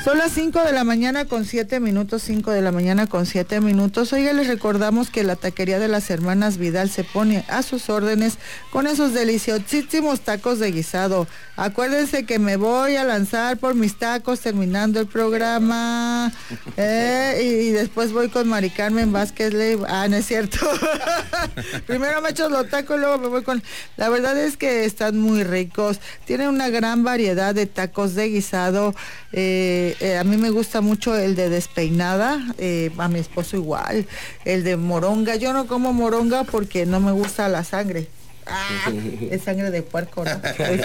Son las 5 de la mañana con 7 minutos, 5 de la mañana con 7 minutos. Oiga, les recordamos que la taquería de las hermanas Vidal se pone a sus órdenes con esos deliciosísimos tacos de guisado. Acuérdense que me voy a lanzar por mis tacos terminando el programa. Y después voy con Mari Carmen Vázquez Leiva. Ah, no es cierto. Primero me echo los tacos y luego me voy con... La verdad es que están muy ricos. Tienen una gran variedad de tacos de guisado. A mí me gusta mucho el de despeinada, a mi esposo igual, el de moronga. Yo no como moronga porque no me gusta la sangre. Es sangre de puerco, ¿no?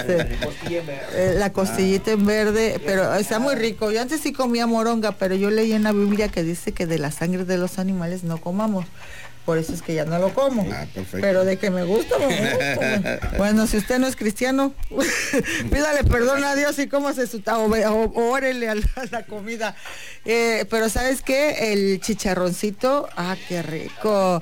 La costillita en verde, pero está muy rico. Yo antes sí comía moronga, pero yo leí en la Biblia que dice que de la sangre de los animales no comamos. Por eso es que ya no lo como. Pero de que me gusta, me gusta. Bueno, si usted no es cristiano, pídale perdón a Dios y cómase su órele a la comida. Pero ¿sabes qué? El chicharroncito, qué rico.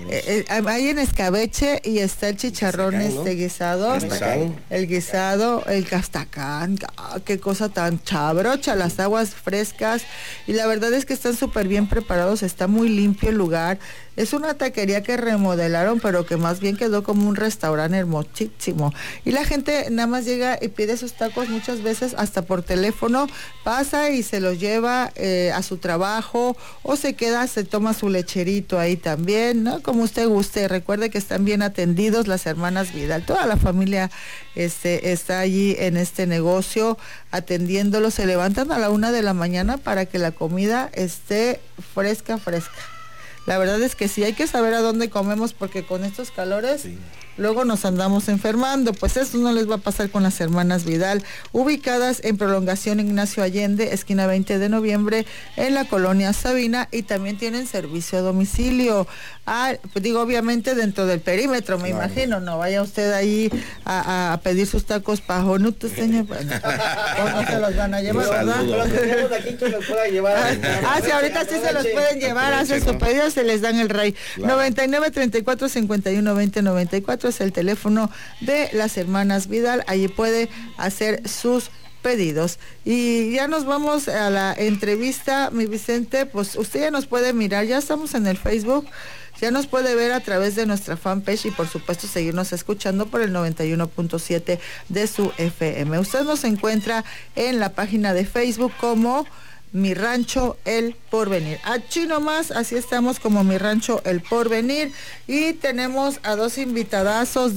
Hay en escabeche y está el chicharrón guisado. El guisado, el castacán, qué cosa tan chabrocha, las aguas frescas. Y la verdad es que están súper bien preparados, está muy limpio el lugar. Es una taquería que remodelaron, pero que más bien quedó como un restaurante hermosísimo. Y la gente nada más llega y pide sus tacos muchas veces hasta por teléfono, pasa y se los lleva a su trabajo o se queda, se toma su lecherito ahí también, ¿no? Como usted guste. Recuerde que están bien atendidos las hermanas Vidal. Toda la familia está allí en este negocio atendiéndolos. Se levantan a la 1 de la mañana para que la comida esté fresca. La verdad es que sí, hay que saber a dónde comemos porque con estos calores luego nos andamos enfermando. Pues eso no les va a pasar con las hermanas Vidal, ubicadas en Prolongación Ignacio Allende, esquina 20 de noviembre, en la colonia Sabina, y también tienen servicio a domicilio. Pues digo, obviamente dentro del perímetro, me imagino, no vaya usted ahí a pedir sus tacos pajonutos, señor. ¿Cómo se los van a llevar, verdad? Los tenemos aquí que los puedan llevar. Sí, ahorita sí se los pueden llevar, hacen su pedido, se les dan el rey. 99 34 51 20 94 es el teléfono de las hermanas Vidal. Allí puede hacer sus pedidos. Y ya nos vamos a la entrevista, mi Vicente. Pues usted ya nos puede mirar, ya estamos en el Facebook, ya nos puede ver a través de nuestra fanpage y por supuesto seguirnos escuchando por el 91.7 de su FM. Usted nos encuentra en la página de Facebook como Mi Rancho El Porvenir. Aquí nomás, así estamos como Mi Rancho El Porvenir. Y tenemos a dos invitadazos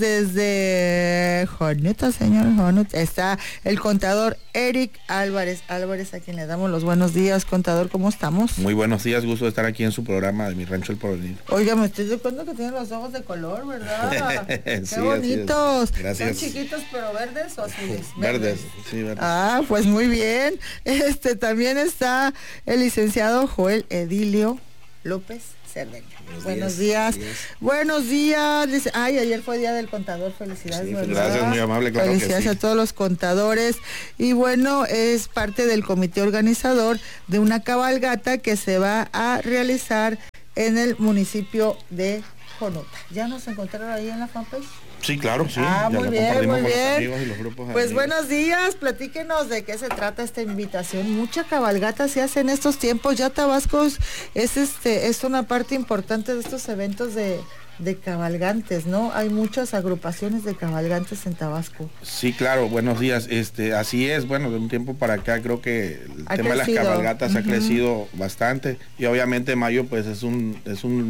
desde Juanita, señor Juanita. Está el contador Eric Álvarez, a quien le damos los buenos días. Contador, ¿cómo estamos? Muy buenos días, gusto de estar aquí en su programa de Mi Rancho El Porvenir. Oiga, me estoy dando cuenta que tienen los ojos de color, ¿verdad? Qué Sí, bonitos. Gracias. ¿Son chiquitos pero verdes o azules? Verdes, sí, verdes. Pues muy bien. También está el licenciado Joel Edilio López Cerdeña. Buenos días. Buenos días. Ayer fue Día del Contador. Felicidades. Sí, gracias, muy amable. Claro, felicidades a todos los contadores. Y bueno, es parte del comité organizador de una cabalgata que se va a realizar en el municipio de Jonuta. ¿Ya nos encontraron ahí en la fanpage? Sí, claro, sí. Muy bien, muy bien. Pues amigos. Buenos días, platíquenos de qué se trata esta invitación. Mucha cabalgata se hace en estos tiempos. Ya Tabasco es una parte importante de estos eventos de cabalgantes, ¿no? Hay muchas agrupaciones de cabalgantes en Tabasco. Sí, claro, buenos días. Así es, bueno, de un tiempo para acá creo que el tema de las cabalgatas ha crecido bastante, y obviamente mayo pues es un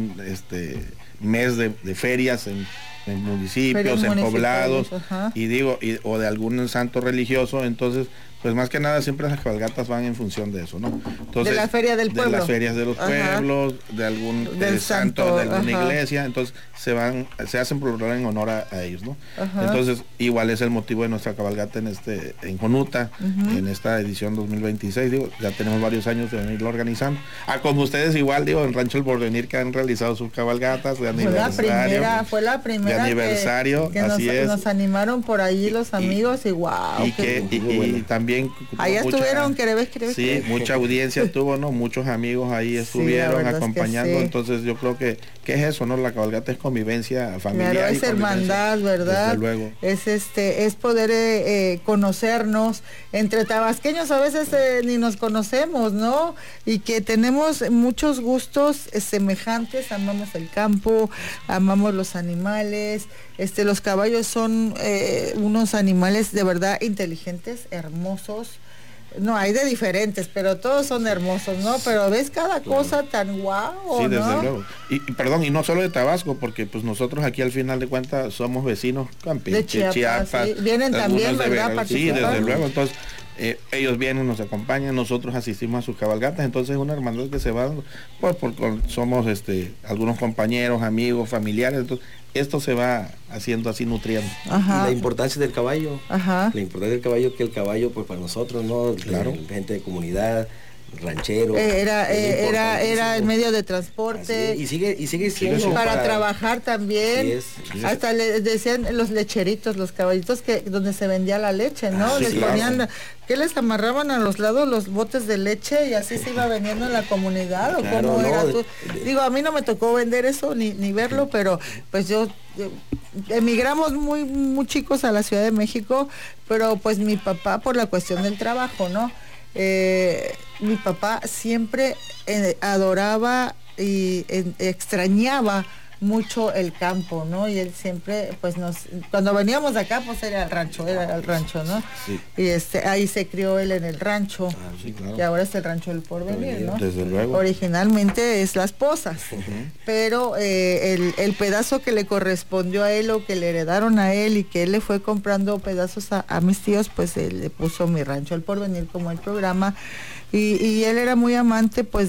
mes de ferias en municipios, en poblados, o de algún santo religioso. Entonces pues más que nada siempre las cabalgatas van en función de eso, ¿no? Entonces, de la feria del pueblo. De las ferias de los pueblos, de algún del santo de alguna iglesia. Entonces se hacen plural en honor a ellos, ¿no? Entonces igual es el motivo de nuestra cabalgata en Jonuta, en esta edición 2026. Ya tenemos varios años de venirlo organizando. Como ustedes igual, en Rancho El Porvenir, que han realizado sus cabalgatas de aniversario. Fue la primera de aniversario, que así es. Nos animaron por ahí los amigos y wow. Y también también. Allá estuvieron, Sí, mucha audiencia tuvo, ¿no? Muchos amigos ahí estuvieron acompañando, entonces yo creo que es eso, ¿no? La cabalgata es convivencia familiar. Claro, es hermandad, ¿verdad? Desde luego. Es poder conocernos. Entre tabasqueños a veces ni nos conocemos, ¿no? Y que tenemos muchos gustos semejantes, amamos el campo, amamos los animales, los caballos son unos animales de verdad inteligentes, hermosos. No, hay de diferentes, pero todos son hermosos, ¿no? Pero ves cada cosa tan guau, sí, desde luego. Y no solo de Tabasco, porque pues nosotros aquí al final de cuentas somos vecinos de Chiapas. Sí. Vienen también, ¿verdad? Sí, desde luego. Entonces, ellos vienen, nos acompañan, nosotros asistimos a sus cabalgatas, entonces es una hermandad que se va dando, pues porque somos algunos compañeros, amigos, familiares, entonces esto se va haciendo así, nutriendo. Ajá. Y la importancia del caballo. Ajá. La importancia del caballo, que el caballo, pues para nosotros, ¿no? Claro. Gente de comunidad, ranchero. Era el medio de transporte. Y sigue siendo. Para trabajar también. Sí, hasta le decían los lecheritos, los caballitos donde se vendía la leche, ¿no? Les ponían, ¿qué les amarraban a los lados los botes de leche y así se iba vendiendo en la comunidad? ¿O cómo era? Digo, a mí no me tocó vender eso ni verlo, pero pues yo emigramos muy chicos a la Ciudad de México, pero pues mi papá por la cuestión del trabajo, ¿no? Mi papá siempre adoraba y extrañaba mucho el campo, ¿no? Y él siempre, pues cuando veníamos de acá, pues era el rancho, ¿no? Sí. Y ahí se crió él en el rancho, sí, claro. Y ahora es el rancho del Porvenir, ¿no? Desde luego. Originalmente es Las Pozas, pero el pedazo que le correspondió a él o que le heredaron a él y que él le fue comprando pedazos a mis tíos, pues él le puso Mi Rancho El Porvenir como el programa. Y él era muy amante pues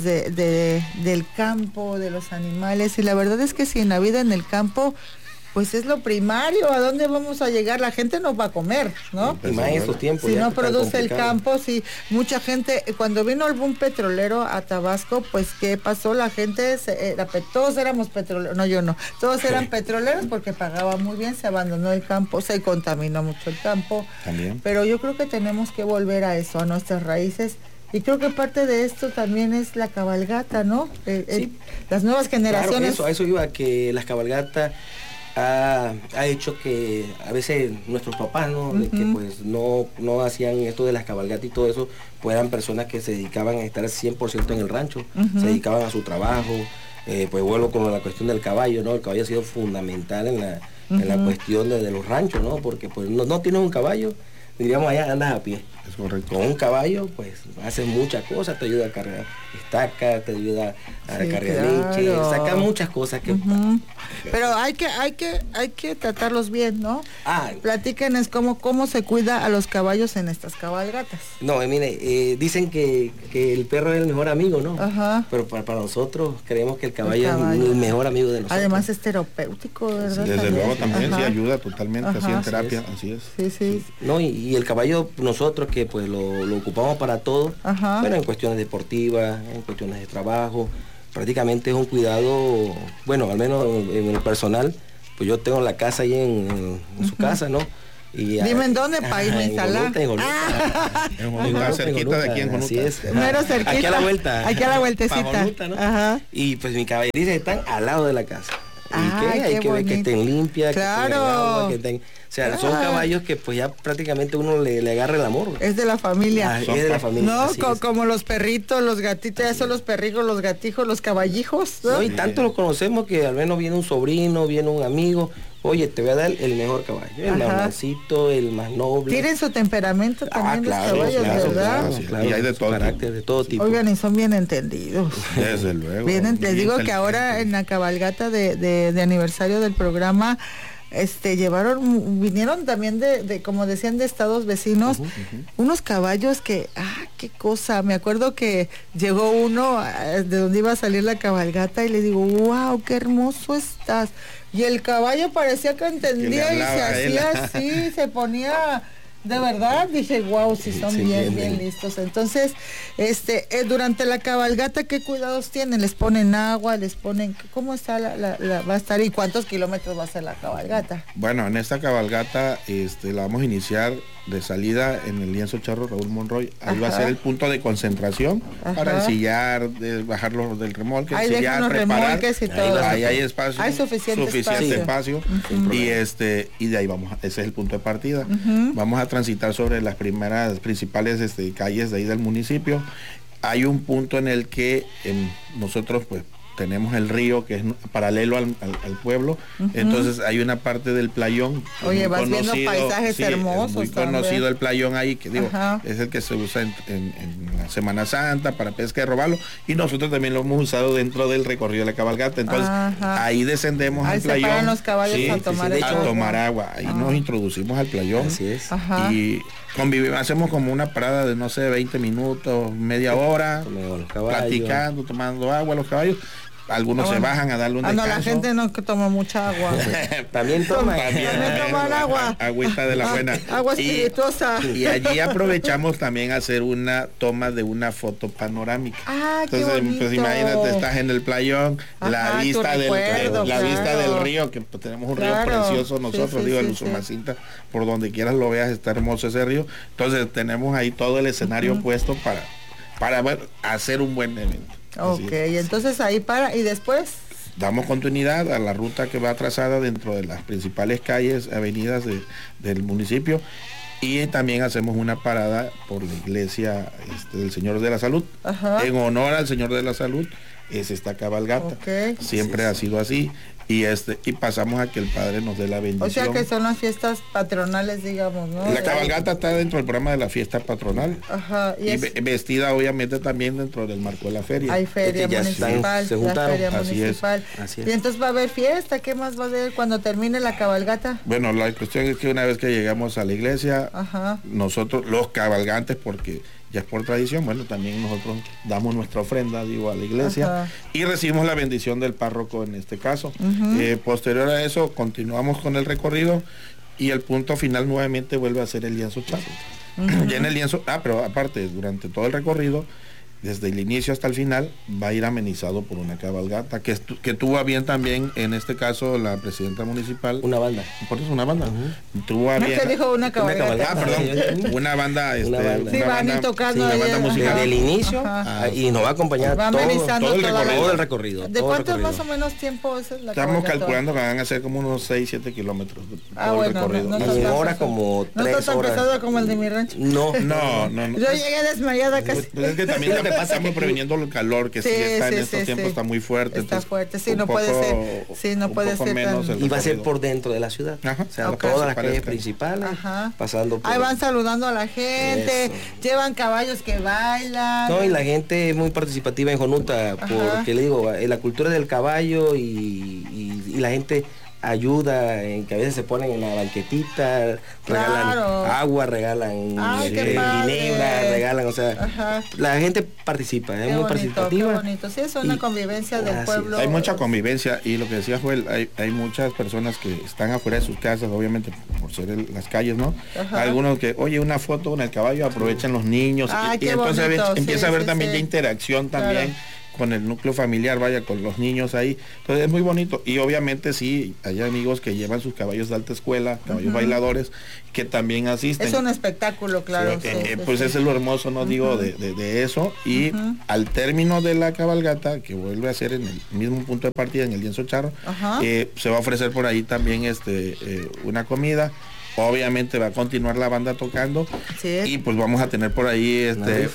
del campo, de los animales, y la verdad es que si en la vida en el campo pues es lo primario, ¿a dónde vamos a llegar? La gente no va a comer, ¿no? Y más en estos tiempos. Si no produce el campo, sí, mucha gente, cuando vino el boom petrolero a Tabasco, pues ¿qué pasó? La gente, todos éramos petroleros, no, yo no, todos eran petroleros porque pagaban muy bien, se abandonó el campo, se contaminó mucho el campo. También. Pero yo creo que tenemos que volver a eso, a nuestras raíces. Y creo que parte de esto también es la cabalgata, ¿no? Sí. Las nuevas generaciones. Claro, a eso iba, que las cabalgatas ha hecho que a veces nuestros papás, ¿no? Que pues no hacían esto de las cabalgatas y todo eso, pues eran personas que se dedicaban a estar 100% en el rancho, se dedicaban a su trabajo. Pues vuelvo con la cuestión del caballo, ¿no? El caballo ha sido fundamental en la cuestión de los ranchos, ¿no? Porque pues no tienes un caballo, diríamos allá andas a pie. Es correcto. Con un caballo, pues, haces muchas cosas, te ayuda a cargar estaca, te ayuda a cargar leche, saca muchas cosas que... Pero hay que tratarlos bien, ¿no? Platíquenos cómo se cuida a los caballos en estas cabalgatas. No, mire, dicen que el perro es el mejor amigo, ¿no? Ajá. Pero para nosotros creemos que el caballo es el mejor amigo de nosotros. Además es terapéutico, ¿verdad? Desde luego también, sí ayuda totalmente, así en terapia, así es. Sí. No, y el caballo, nosotros que pues lo ocupamos para todo, pero en cuestiones deportivas, en cuestiones de trabajo, prácticamente es un cuidado, bueno, al menos en el personal, pues yo tengo la casa ahí en su casa, ¿no? Y dime en dónde, para irme a instalar. En Joluta, cerquita de aquí en Joluta. Así es. Mero cerquita. Aquí a la vuelta. Aquí a la vueltecita. Joluta, ¿no? Ajá. Y pues mis caballerizas están al lado de la casa. Hay que ver que estén limpias, claro. que tengan agua, que estén... O sea, son caballos que pues ya prácticamente uno le agarra el amor. Es de la familia. Es de la familia. No, como los perritos, los gatitos, ya son los perrijos, los gatijos, los caballijos, ¿no? Y tanto los conocemos que al menos viene un sobrino, viene un amigo. Oye, te voy a dar el mejor caballo, el más mansito, el más noble. Tienen su temperamento también los caballos, ¿verdad? Claro, y hay de todo carácter, de todo tipo. Oigan, y son bien entendidos. Desde luego. Les digo que ahora en la cabalgata de aniversario del programa, vinieron también como decían, de estados vecinos, unos caballos que, qué cosa, me acuerdo que llegó uno de donde iba a salir la cabalgata y le digo, wow, qué hermoso estás. Y el caballo parecía que entendía y se hacía así, se ponía... De verdad, dije, wow, si son bien listos. Entonces, durante la cabalgata, ¿qué cuidados tienen? ¿Les ponen agua? ¿Les ponen, cómo está va a estar y cuántos kilómetros va a ser la cabalgata? Bueno, en esta cabalgata la vamos a iniciar de salida en el lienzo charro Raúl Monroy. Ahí va a ser el punto de concentración para ensillar, bajarlo del remolque, ahí ensillar, preparar. Y todo. Ahí hay espacio. Hay suficiente espacio. Y y de ahí ese es el punto de partida. Vamos a transitar sobre las principales calles de ahí del municipio. Hay un punto en el que nosotros pues tenemos el río que es paralelo al pueblo, entonces hay una parte del playón. Oye, vas viendo paisajes hermosos. Muy conocido el playón ahí, que digo, es el que se usa en la Semana Santa para pesca y robarlo, y nosotros también lo hemos usado dentro del recorrido de la cabalgata. Entonces ahí descendemos al playón. Ahí se los caballos a tomar agua. Ahí nos introducimos al playón. Así es. Y convivimos, hacemos como una parada de no sé, 20 minutos, media hora, platicando, tomando agua los caballos. Algunos se bajan a darle un descanso. La gente no toma mucha agua. También toman agua. Agüita de la buena. Agua espirituosa. Y allí aprovechamos también hacer una toma de una foto panorámica. Entonces, pues imagínate, estás en el playón, la vista del río, que pues, tenemos un río precioso nosotros, el Usumacinta, por donde quieras lo veas, está hermoso ese río. Entonces tenemos ahí todo el escenario puesto para hacer un buen evento. Ok, entonces ahí y después damos continuidad a la ruta que va trazada dentro de las principales calles, avenidas del municipio, y también hacemos una parada por la iglesia del Señor de la Salud. En honor al Señor de la Salud es esta cabalgata. Siempre ha sido así. Y pasamos a que el Padre nos dé la bendición. O sea que son las fiestas patronales, digamos, ¿no? La cabalgata está dentro del programa de la fiesta patronal. Y vestida obviamente también dentro del marco de la feria. Hay feria municipal, se juntaron. Así es. Y entonces va a haber fiesta. ¿Qué más va a haber cuando termine la cabalgata? Bueno, la cuestión es que una vez que llegamos a la iglesia, nosotros los cabalgantes, porque ya es por tradición, bueno, también nosotros damos nuestra ofrenda, a la iglesia, y recibimos la bendición del párroco en este caso. Posterior a eso, continuamos con el recorrido, y el punto final nuevamente vuelve a ser el lienzo charro. Ya en el lienzo, pero aparte, durante todo el recorrido, desde el inicio hasta el final, va a ir amenizado por una cabalgata, que tuvo a bien también, en este caso, la presidenta municipal. Una banda. Por eso una banda. Tuvo a bien. ¿Qué dijo una cabalgata? Perdón. Una banda. Sí, van a ir tocando. Una banda musical. Desde el inicio, y nos va a acompañar todo el recorrido. ¿De cuánto más o menos tiempo es la cabalgata? Estamos calculando que van a ser como unos 6-7 kilómetros de todo el recorrido. En hora como 3 horas. ¿No está tan pesado como el de mi rancho? No. Yo llegué desmayada casi. Pues es que también estamos previniendo el calor que está en estos tiempos, está muy fuerte. Está fuerte, no puede ser. Sí, no puede ser menos tan... Y va a ser por dentro de la ciudad. O sea, todas las calles principales, pasando por... Ahí van saludando a la gente, llevan caballos que bailan. No, y la gente es muy participativa en Jonuta, porque le digo, la cultura del caballo y la gente ayuda en que a veces se ponen en la banquetita, regalan agua, regalan ginebra, regalan, o sea, la gente participa, es muy participativa. Qué bonito, sí, es una convivencia del pueblo. Hay mucha convivencia, y lo que decía Joel, hay muchas personas que están afuera de sus casas, obviamente por ser las calles, ¿no? Algunos que, oye, una foto con el caballo, aprovechan los niños, y entonces empieza a haber también ya interacción también con el núcleo familiar, con los niños ahí. Entonces es muy bonito, y obviamente sí, hay amigos que llevan sus caballos de alta escuela, caballos bailadores, que también asisten. Es un espectáculo, claro. Pues es lo hermoso, no digo, de eso, y al término de la cabalgata, que vuelve a ser en el mismo punto de partida, en el lienzo charro, se va a ofrecer por ahí también una comida. Obviamente va a continuar la banda tocando, y pues vamos a tener por ahí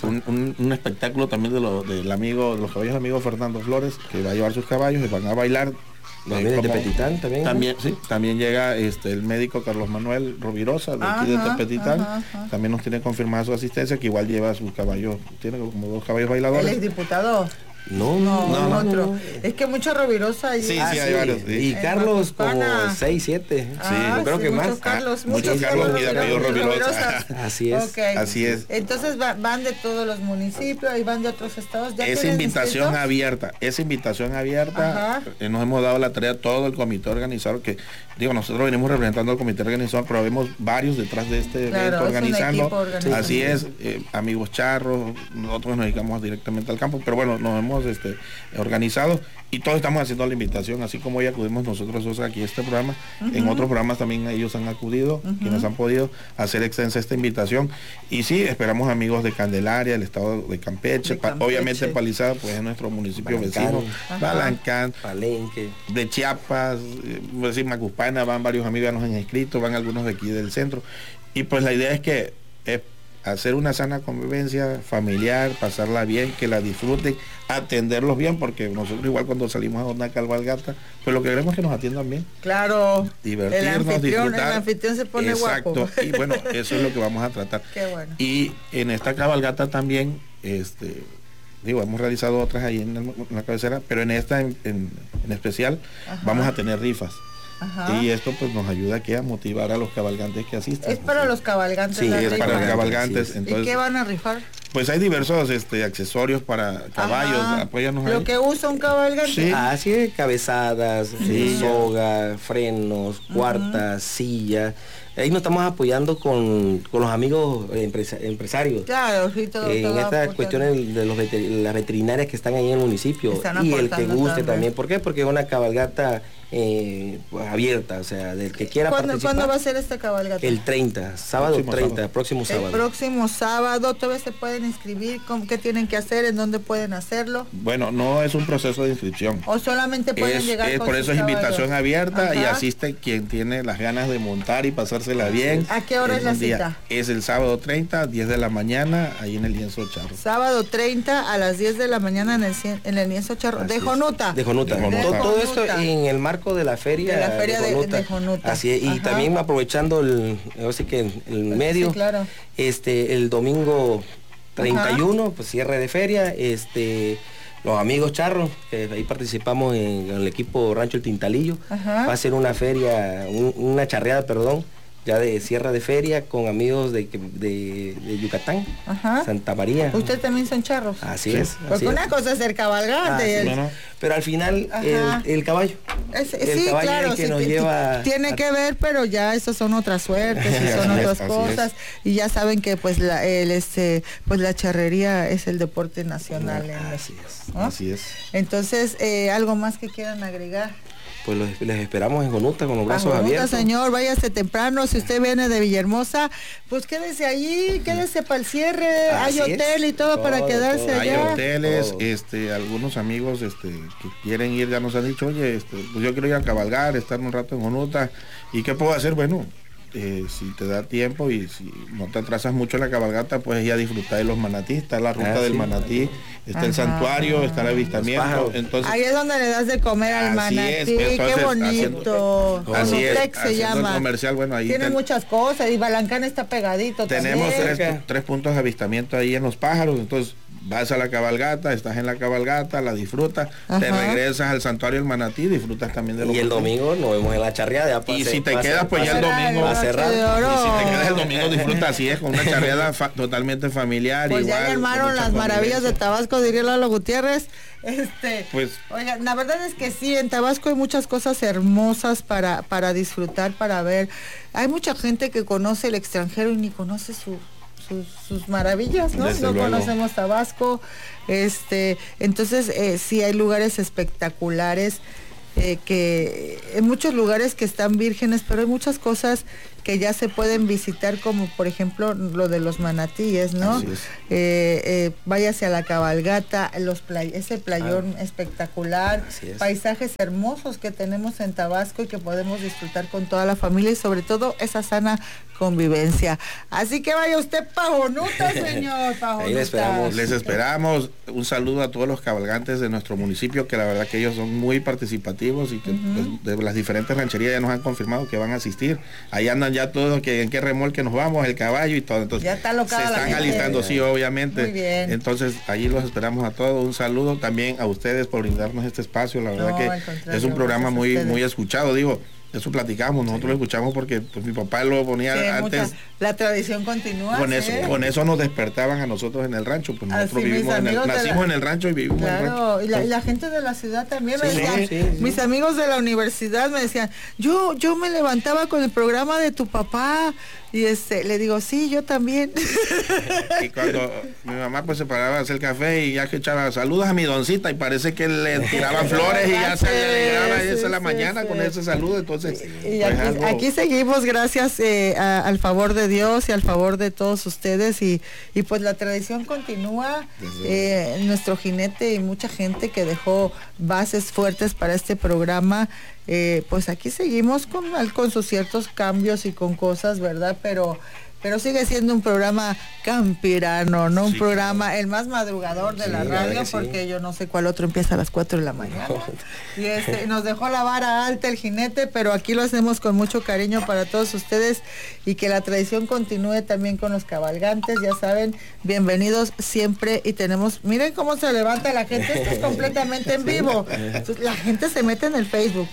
un espectáculo también del amigo, de los caballos amigos Fernando Flores, que va a llevar sus caballos y van a bailar. De Tepetitán también. También llega el médico Carlos Manuel Rovirosa, de aquí de Tepetitán. También nos tiene confirmada su asistencia, que igual lleva sus caballos, tiene como 2 caballos bailadores. Él es diputado. No, otro. Es que mucho Rovirosa ahí. Sí, hay varios. Y Carlos como 6, 7. Yo creo que más. Muchos Carlos y de apellido Rovirosa. Así es. Así es. Entonces van de todos los municipios y van de otros estados. Es invitación abierta. Nos hemos dado la tarea todo el comité organizador, que nosotros venimos representando al comité organizador, pero vemos varios detrás de este evento organizando. Así es, amigos charros, nosotros nos dedicamos directamente al campo, pero bueno, nos hemos estamos organizados y todos estamos haciendo la invitación, así como hoy acudimos nosotros dos aquí a este programa, en otros programas también ellos han acudido, quienes han podido hacer extensa esta invitación. Y sí, esperamos amigos de Candelaria, el estado de Campeche, obviamente Palizada, pues es nuestro municipio vecino, Balancán, Palenque, de Chiapas, decir Macuspana, van varios amigos, ya nos han inscrito, van algunos de aquí del centro. Y pues la idea es que hacer una sana convivencia familiar, pasarla bien, que la disfruten, atenderlos bien, porque nosotros igual cuando salimos a una cabalgata, pues lo que queremos es que nos atiendan bien. Claro. Divertirnos, disfrutar. El anfitrión se pone exacto, guapo. Y bueno, eso es lo que vamos a tratar. Qué bueno. Y en esta cabalgata también, hemos realizado otras ahí en la cabecera, pero en esta en especial vamos a tener rifas. Y esto pues nos ayuda aquí a motivar a los cabalgantes que asisten. Es para los cabalgantes. Sí, es para los cabalgantes. Sí. Entonces, ¿y qué van a rifar? Pues hay diversos accesorios para caballos. Apóyanos ahí. Lo que usa un cabalgante. Sí. Así es, cabezadas, soga, frenos, cuartas, silla. Ahí nos estamos apoyando con los amigos empresarios. Claro, sí, todo. En estas cuestiones de las veterinarias que están ahí en el municipio. Y el que guste también. ¿Por qué? Porque es una cabalgata pues, abierta, o sea, del que quiera participar. ¿Cuándo va a ser esta cabalgata? El 30, próximo sábado. El próximo sábado, todavía se pueden inscribir, ¿qué tienen que hacer? ¿En dónde pueden hacerlo? Bueno, no es un proceso de inscripción. O solamente pueden llegar con por eso es invitación abierta. Ajá. Y asiste quien tiene las ganas de montar y pasársela bien. ¿A qué hora es la cita? Es el sábado 30, 10 de la mañana, ahí en el Lienzo Charro. Sábado 30 a las 10 de la mañana en el Lienzo Charro. Así de Jonuta. De Jonuta. Todo esto en el marco de la feria de Jonuta. Así es, y también aprovechando el medio, sí, claro. El domingo 31, pues cierre de feria, los amigos charros, que ahí participamos en el equipo Rancho El Tintalillo, va a ser una feria, una charreada, ya de cierre de feria con amigos de Yucatán, Santa María. ¿Ustedes también son charros? Así es. Porque una cosa es el cabalgante. Pero al final el caballo. Sí, claro, que nos lleva tiene que ver, pero ya esas son otras suertes y son otras cosas. Y ya saben que pues la charrería es el deporte nacional. Así es. Entonces, algo más que quieran agregar. Pues les esperamos en Jonuta con los brazos abiertos. Señor, váyase temprano. Si usted viene de Villahermosa, pues quédese allí, quédese para el cierre. Hay hotel y todo para quedarse allá. Hay hoteles, algunos amigos que quieren ir ya nos han dicho, oye, pues yo quiero ir a cabalgar, estar un rato en Jonuta. ¿Y qué puedo hacer? Bueno, si te da tiempo y si no te atrasas mucho en la cabalgata, puedes ir a disfrutar de los manatí. Está la ruta del manatí, está el santuario, está el avistamiento. Entonces, ahí es donde le das de comer al manatí. Qué bonito. Así es, se llama. Comercial, bueno, ahí tiene muchas cosas y Balancán está pegadito. Tenemos tres puntos de avistamiento ahí en Los Pájaros. Entonces vas a la cabalgata, estás en la cabalgata, la disfrutas, te regresas al santuario del manatí, disfrutas también de lo y el domingo nos vemos en la charreada. Y si te quedas, pues ya el domingo va a cerrar. Y si te quedas el domingo, disfruta, así es, con una charreada totalmente familiar. Pues igual, ya armaron las maravillas de Tabasco, diría Lalo Gutiérrez. Pues, oigan, la verdad es que sí, en Tabasco hay muchas cosas hermosas para disfrutar, para ver. Hay mucha gente que conoce el extranjero y ni conoce sus maravillas, ¿no? Desde no luego. Conocemos Tabasco, entonces sí hay lugares espectaculares, que en muchos lugares que están vírgenes, pero hay muchas cosas que ya se pueden visitar, como por ejemplo lo de los manatíes, ¿no? Váyase a la cabalgata, ese playón espectacular, paisajes hermosos que tenemos en Tabasco y que podemos disfrutar con toda la familia y sobre todo esa sana convivencia. Así que vaya usted pa' Jonuta, señor, pa' Jonuta. Ahí les esperamos. Un saludo a todos los cabalgantes de nuestro municipio, que la verdad que ellos son muy participativos y que pues, de las diferentes rancherías ya nos han confirmado que van a asistir. Ahí andan ya todos, que en qué remolque nos vamos, el caballo y todo. Entonces ya está locada, se están alistando, sí, obviamente. Muy bien. Entonces allí los esperamos a todos. Un saludo también a ustedes por brindarnos este espacio. La verdad que es un programa muy escuchado. Digo, Eso platicamos, nosotros lo escuchamos porque pues mi papá lo ponía antes. La tradición continúa. Con eso nos despertaban a nosotros en el rancho, pues nosotros vivimos nacimos en el rancho y vivimos en el rancho. Y la gente de la ciudad también me decían, mis amigos de la universidad me decían, yo me levantaba con el programa de tu papá. Y le digo, sí, yo también. Y cuando mi mamá pues se paraba a hacer café y ya que echaba saludos a mi doncita y parece que le tiraban flores y ya se le llegaba esa la mañana con ese saludo, entonces. Y pues, aquí seguimos gracias al favor de Dios y al favor de todos ustedes y pues la tradición continúa, nuestro jinete y mucha gente que dejó bases fuertes para este programa. Pues aquí seguimos con sus ciertos cambios y con cosas, ¿verdad? Pero sigue siendo un programa campirano, no un programa el más madrugador de la radio, porque yo no sé cuál otro empieza a las 4 de la mañana. Y nos dejó la vara alta el jinete, pero aquí lo hacemos con mucho cariño para todos ustedes y que la tradición continúe también con los cabalgantes, ya saben, bienvenidos siempre y miren cómo se levanta la gente, esto es completamente en vivo. Entonces, la gente se mete en el Facebook.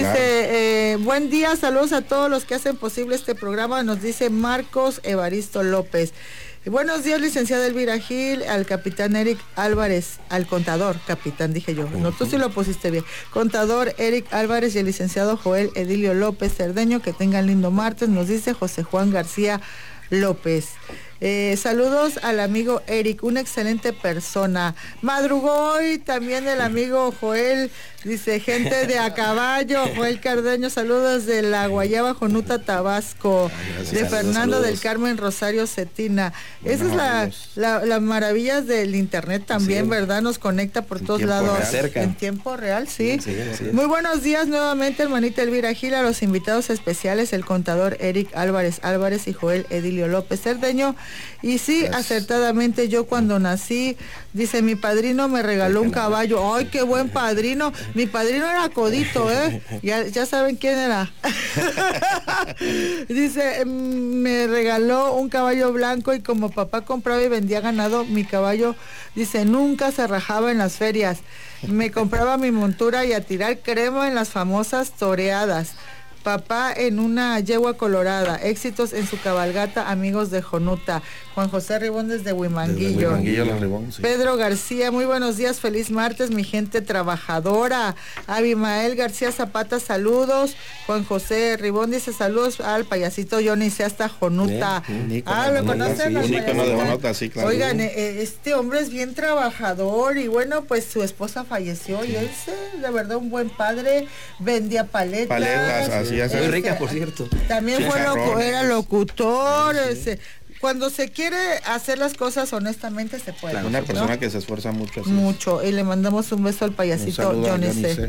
Dice, buen día, saludos a todos los que hacen posible este programa, nos dice Marcos Evaristo López. Buenos días, licenciada Elvira Gil, al capitán Eric Álvarez, al contador, capitán dije yo, no, tú sí lo pusiste bien, contador Eric Álvarez y el licenciado Joel Edilio López Cerdeño, que tengan lindo martes, nos dice José Juan García López. Saludos al amigo Eric, una excelente persona. Madrugó hoy también el amigo Joel, dice gente de a caballo, Joel Cardeño, saludos de la Guayaba Jonuta, Tabasco, de Fernando del Carmen Rosario Cetina. Esa es la maravilla del internet también, ¿verdad? Nos conecta por todos lados. En tiempo real, sí. Muy buenos días nuevamente, hermanita Elvira Gil, a los invitados especiales, el contador Eric Álvarez y Joel Edilio López Cerdeño. Y sí, acertadamente yo cuando nací, dice, mi padrino me regaló un caballo. ¡Ay, qué buen padrino! Mi padrino era Codito, ya saben quién era. Dice, me regaló un caballo blanco y como papá compraba y vendía ganado, mi caballo, dice, nunca se rajaba en las ferias. Me compraba mi montura y a tirar crema en las famosas toreadas. Papá en una yegua colorada, éxitos en su cabalgata, amigos de Jonuta. Juan José Ribón desde Huimanguillo. Pedro García, muy buenos días, feliz martes, mi gente trabajadora. Abimael García Zapata, saludos. Juan José Ribón dice saludos al payasito Johnny C hasta Jonuta. ¿Lo conocen? Un ícono de Jonuta, sí, claro. Oigan, este hombre es bien trabajador y bueno, pues su esposa falleció y él de verdad un buen padre, vendía paletas. Así es. Muy rica, por cierto. También era locutor, cuando se quiere hacer las cosas honestamente se puede. Una persona que se esfuerza mucho. Mucho, y le mandamos un beso al payasito Johnny C.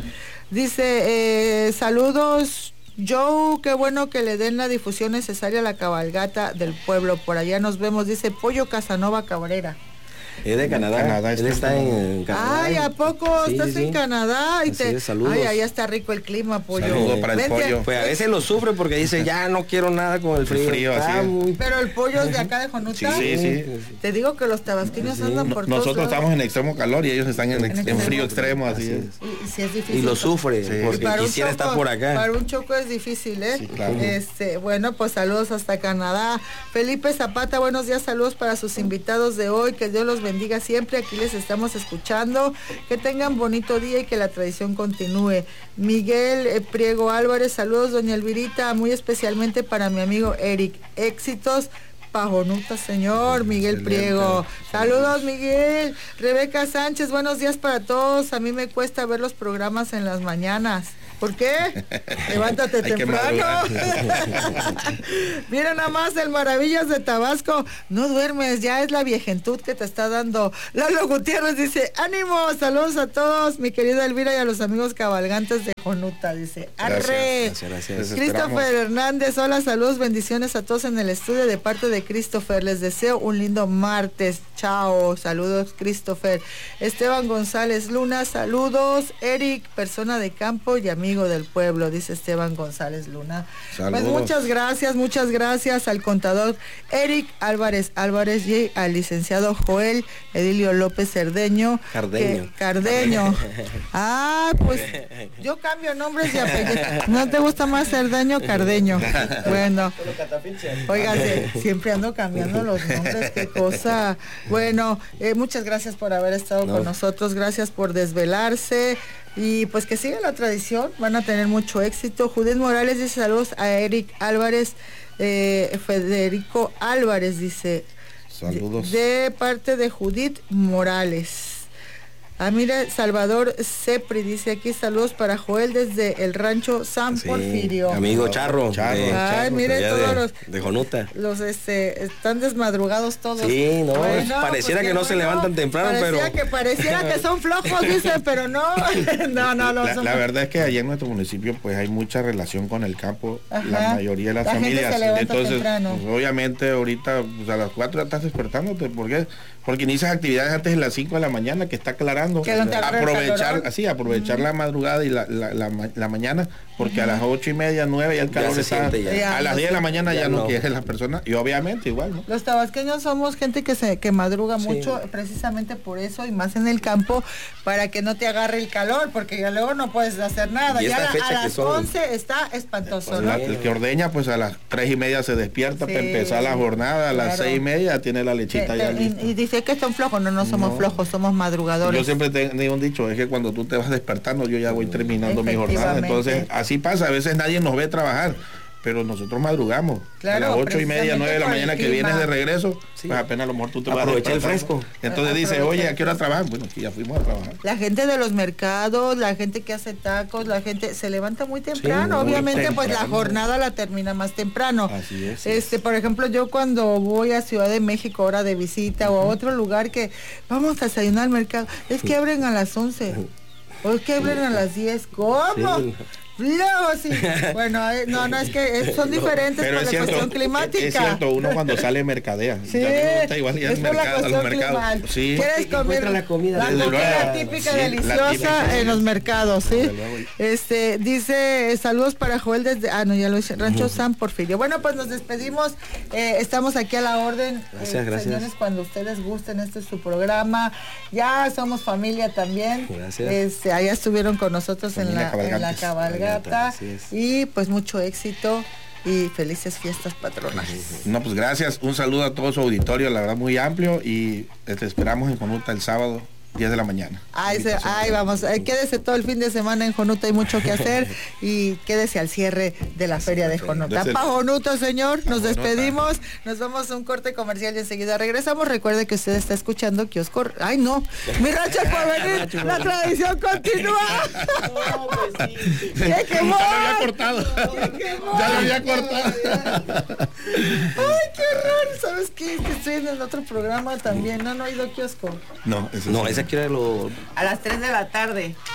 Dice, saludos Joe, qué bueno que le den la difusión necesaria a la cabalgata del pueblo. Por allá nos vemos, dice Pollo Casanova Cabrera. Es de Canadá. Él está en Canadá. Ay, ¿a poco estás en Canadá? Saludos. Ay, allá está rico el clima, Pollo. Saludos para el pollo. Pues a veces lo sufre porque dice, ya no quiero nada con el frío. Pero el pollo es de acá de Jonuta. Sí. Te digo que los tabasqueños andan por todos Nosotros estamos en extremo calor y ellos están en frío extremo, así es. Y sí es difícil. Y lo sufre, porque quisiera estar por acá. Para un choco es difícil, Sí, claro. Bueno, pues saludos hasta Canadá. Felipe Zapata, buenos días, saludos para sus invitados de hoy, que Dios los bendiga siempre. Aquí les estamos escuchando, que tengan bonito día y que la tradición continúe. Miguel Priego Álvarez, saludos doña Elvirita, muy especialmente para mi amigo Eric, éxitos pa' Jonuta, señor Miguel Priego. Saludos, Miguel. Rebeca Sánchez, buenos días para todos. A mí me cuesta ver los programas en las mañanas. ¿Por qué? Levántate temprano. Mira nada más el Maravillas de Tabasco. No duermes, ya es la viejentud que te está dando. Lalo Gutiérrez dice, ánimo, saludos a todos, mi querida Elvira y a los amigos cabalgantes de Jonuta, dice, arre. Gracias. Christopher Hernández, hola, saludos, bendiciones a todos en el estudio de parte de Christopher. Les deseo un lindo martes. Chao, saludos Christopher. Esteban González Luna, saludos. Eric, persona de campo y amigo amigo del pueblo, dice Esteban González Luna. Saludos. Pues muchas gracias al contador Eric Álvarez y al licenciado Joel Edilio López Cerdeño. Cardeño. Ah, pues yo cambio nombres y apellidos. ¿No te gusta más Cerdeño? Cardeño. Bueno, óigase, siempre ando cambiando los nombres, qué cosa. Bueno, muchas gracias por haber estado con nosotros, gracias por desvelarse. Y pues que siga la tradición, van a tener mucho éxito. Judith Morales dice saludos a Eric Álvarez, Federico Álvarez dice, saludos. De parte de Judith Morales. Ah, mira, Salvador Cepri dice aquí saludos para Joel desde el rancho San Porfirio. Amigo Charro. Ay, mire, todos de Jonuta. Los están desmadrugados todos. Sí, no, bueno, pareciera pues que no se levantan temprano, pareciera que son flojos, dice, pero no. La verdad es que allá en nuestro municipio pues hay mucha relación con el campo. Ajá. La mayoría de las familias. Entonces, pues, obviamente ahorita pues, a las 4 ya estás despertándote. ¿Por qué? Porque inicias actividades antes de las 5 de la mañana, que está aclarando. Aprovechar la madrugada y la mañana, porque a las 8:30, 9 ya el calor está. A las 10 de la mañana ya no quieren las personas, y obviamente igual, ¿no? Los tabasqueños somos gente que madruga mucho, precisamente por eso, y más en el campo, para que no te agarre el calor, porque ya luego no puedes hacer nada. Ya a las 11 está espantoso, ¿no? El que ordeña, pues a las 3:30 se despierta para empezar la jornada, a las 6:30 tiene la lechita ya lista. Y dice que son flojos, no somos flojos, somos madrugadores. Yo siempre tengo un dicho, es que cuando tú te vas despertando, yo ya voy terminando mi jornada. Entonces, así pasa, a veces nadie nos ve trabajar, pero nosotros madrugamos. Claro, a las 8:30, 9 de la mañana que vienes de regreso, pues apenas a lo mejor tú te vas a aprovechar el fresco. Entonces dices, oye, ¿a qué hora trabajan? Bueno, aquí ya fuimos a trabajar. La gente de los mercados, la gente que hace tacos, la gente se levanta muy temprano. Obviamente, pues la jornada la termina más temprano. Así es. Por ejemplo, yo cuando voy a Ciudad de México, ahora de visita, o a otro lugar que vamos a desayunar al mercado, es que abren a las 11. O es que abren a las 10. ¿Cómo? Sí. Luego sí. Bueno, no, es que son diferentes por la cuestión climática. Es cierto, uno cuando sale mercadea. Sí, ya me gusta igual ir al mercado, a los mercados. Sí. ¿Quieres comer la comida típica deliciosa en los mercados? Sí. Dice saludos para Joel desde ya lo hice, Rancho San Porfirio. Bueno, pues nos despedimos. Estamos aquí a la orden. Gracias. Señores, cuando ustedes gusten, este es su programa. Ya somos familia también. Gracias. Allá estuvieron con nosotros en la cabalgata. Y pues mucho éxito y felices fiestas patronales. No, pues gracias, un saludo a todo su auditorio, la verdad muy amplio, y te esperamos en Jonuta el sábado 10 de la mañana. Vamos, quédese todo el fin de semana en Jonuta, hay mucho que hacer, y quédese al cierre de la feria de Jonuta. Pa' Jonuta, señor, nos despedimos, nos vamos a un corte comercial y enseguida regresamos. Recuerde que usted está escuchando Kiosco. ¡Ay, no! ¡Mi rancho por venir! ¡La tradición continúa! No, pues sí. ¡Qué quemón! Ya lo había cortado. Ya lo había cortado. ¡Ay, qué horror! ¿Sabes qué? Que estoy en el otro programa también. ¿No han oído Kiosco? No, esa quiere a las 3 de la tarde.